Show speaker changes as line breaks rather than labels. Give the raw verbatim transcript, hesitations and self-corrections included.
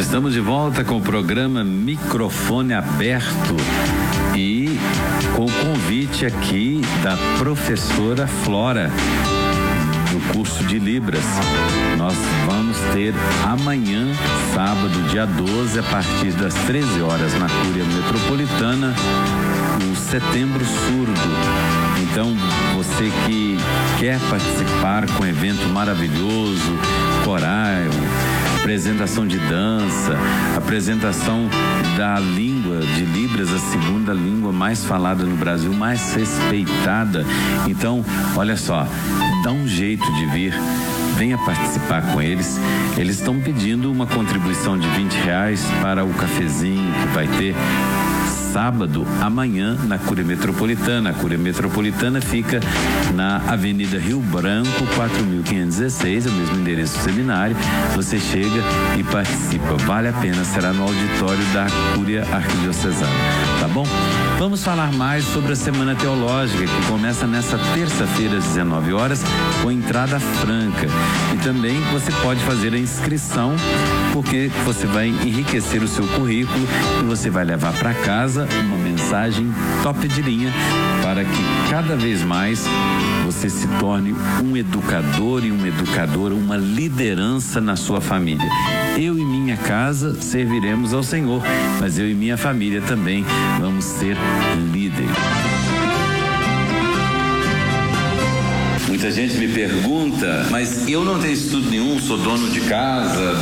Estamos de volta com o programa Microfone Aberto e com o convite aqui da professora Flora do curso de Libras. Nós vamos ter amanhã, sábado, dia doze, a partir das treze horas, na Cúria Metropolitana, o Setembro Surdo. Então, você que quer participar com um evento maravilhoso, coral, apresentação de dança, apresentação da língua de Libras, a segunda língua mais falada no Brasil, mais respeitada. Então, olha só, dá um jeito de vir, venha participar com eles. Eles estão pedindo uma contribuição de vinte reais para o cafezinho que vai ter sábado, amanhã, na Cúria Metropolitana. A Cúria Metropolitana fica na Avenida Rio Branco, quatro mil quinhentos e dezesseis, é o mesmo endereço do seminário. Você chega e participa. Vale a pena, será no auditório da Cúria Arquidiocesana, tá bom? Vamos falar mais sobre a Semana Teológica, que começa nessa terça-feira, às dezenove horas, com entrada franca. E também você pode fazer a inscrição, porque você vai enriquecer o seu currículo e você vai levar para casa uma mensagem top de linha para que cada vez mais você se torne um educador e uma educadora, uma liderança na sua família. Eu e minha casa serviremos ao Senhor, mas eu e minha família também vamos ser líderes. Muita gente me pergunta, mas eu não tenho estudo nenhum, sou dono de casa,